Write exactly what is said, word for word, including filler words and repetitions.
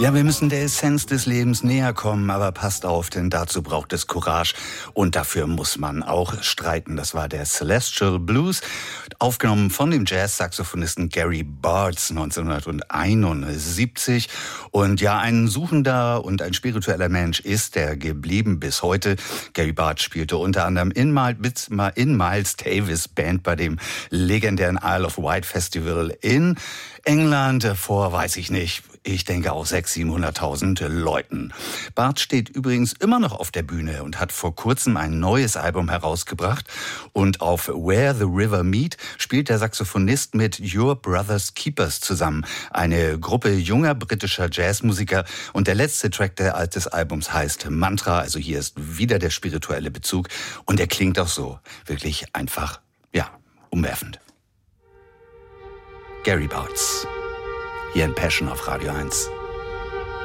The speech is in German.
Ja, wir müssen der Essenz des Lebens näher kommen, aber passt auf, denn dazu braucht es Courage und dafür muss man auch streiten. Das war der Celestial Blues, aufgenommen von dem Jazz-Saxophonisten Gary Bartz neunzehnhunderteinundsiebzig. Und ja, ein suchender und ein spiritueller Mensch ist er geblieben bis heute. Gary Bartz spielte unter anderem in, in Miles Davis' Band bei dem legendären Isle of Wight Festival in England vor, weiß ich nicht, ich denke auch sechshunderttausend, siebenhunderttausend Leuten. Bartz steht übrigens immer noch auf der Bühne und hat vor kurzem ein neues Album herausgebracht. Und auf Where the River Meet spielt der Saxophonist mit Your Brother's Keepers zusammen. Eine Gruppe junger britischer Jazzmusiker. Und der letzte Track des Albums heißt Mantra. Also hier ist wieder der spirituelle Bezug. Und er klingt auch so. Wirklich einfach, ja, umwerfend. Gary Bartz. Hier in Passion auf Radio eins.